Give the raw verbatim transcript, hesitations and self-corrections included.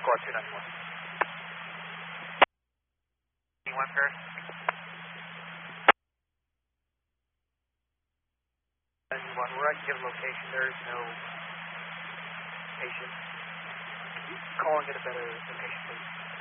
Squad two ninety-one. One pair. ninety-one, we're at given location. There is no patient. Calling it a better location, please.